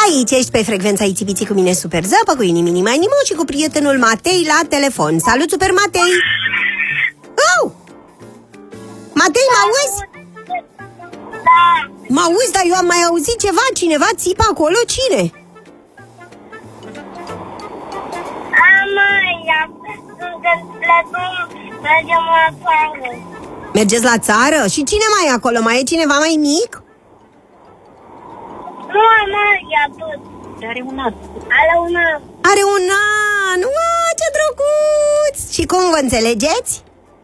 Aici ești pe frecvența Itibiții cu mine, Super Zăpă, cu Inimini Mai Nimo și cu prietenul Matei la telefon. Salut, Super Matei! Oh! Matei, mă auzi? Da. Mă auzi, dar eu am mai auzit ceva, cineva țipă acolo, cine? Mergem la țară. Mergeți la țară? Și cine mai e acolo? Mai e cineva mai mic? Nu, e atât. Are un an. Are un an! Uau, ce drăguț! Și cum vă înțelegeți?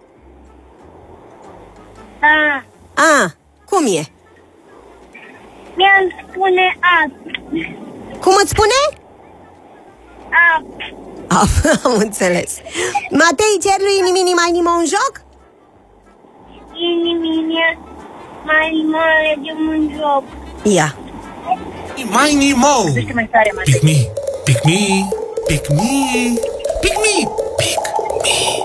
Da. Cum e? Mi-mi spune ap. Cum îți spune? Ap. Am înțeles. Matei, cer lui Inimini Mai Nimo un joc? Inimini Mai Nimo, alegem un joc. Ia. Mai Nimo! Pick me, pick me, pick me, pick me, pick me.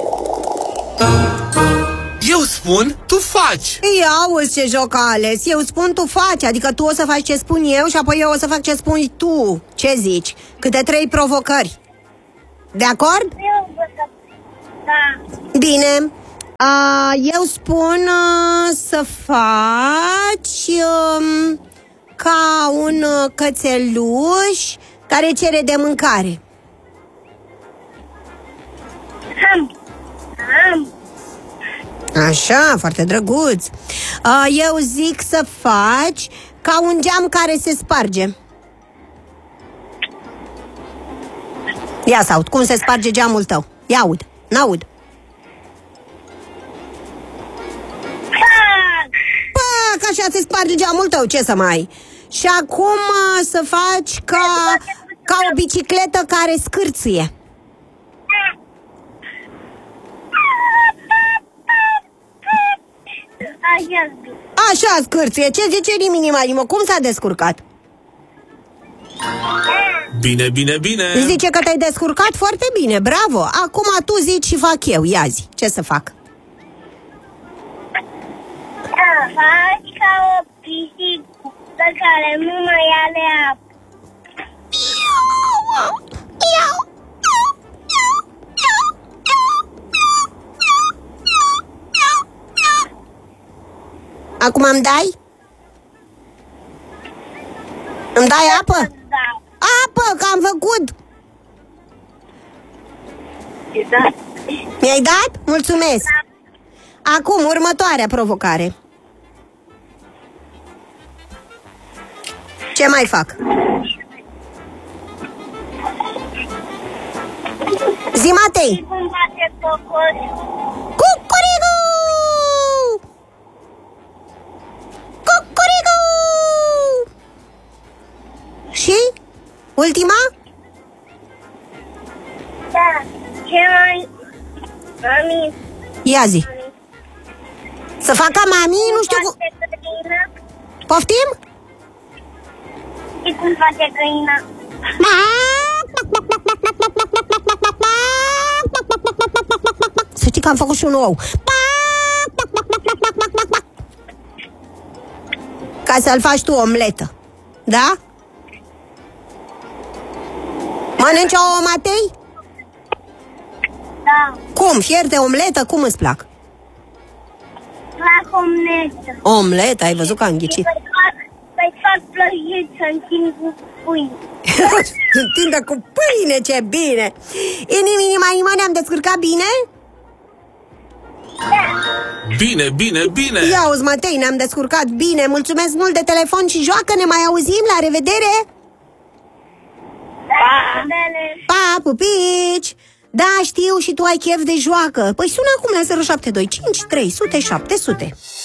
Eu spun, tu faci. Ia auzi ce joc a ales. Eu spun, tu faci. Adică tu o să faci ce spun eu și apoi eu o să fac ce spui tu. Ce zici? Câte 3 provocări. De acord? Da. Bine. Eu spun să faci ca un cățeluș care cere de mâncare. Așa, foarte drăguț. Eu zic să faci ca un geam care se sparge. Ia să aud, cum se sparge geamul tău? Ia aud, n-aud. Pac, așa se sparge geamul tău, ce să mai... Și acum să faci ca o bicicletă care scârție. Așa scârție, ce zice Inimini Mai Nimo? Cum s-a descurcat? Bine, bine, bine. Zice că te-ai descurcat foarte bine, bravo. Acum tu zici și fac eu, ia zi, ce să fac? Faci ca o pisică care nu mai are apă. Acum îmi dai? Îmi dai apă? Da. Apă, că am făcut! Da. Mi-ai dat? Mulțumesc! Acum, următoarea provocare. Ce mai fac? Zi, Matei! Cum face cocos? Cucurigu! Cucurigu! Și? Ultima? Da. Ce mai... Mami. Ia zi. Să fac ca mami? Nu știu cum... Poftim? Și cum face găina? Să știi că am făcut și un ou. Ca să-l faci tu omletă. Da? Mănânci ouă, Matei? Da. Cum? Fier de omletă? Cum îți plac? Plac omletă. Omletă? Ai văzut că am ghicit. Să-i fac plăjit să întind cu pâine. Întindă cu pâine, ce bine! Inimini Mai Nimo, ne-am descurcat bine? Bine, bine, bine. Ia uzi, Matei, ne-am descurcat bine. Mulțumesc mult de telefon și joacă, ne mai auzim, la revedere! Da. Pa, pupici! Da, știu, și tu ai chef de joacă. Păi sună acum la 0725 300 700.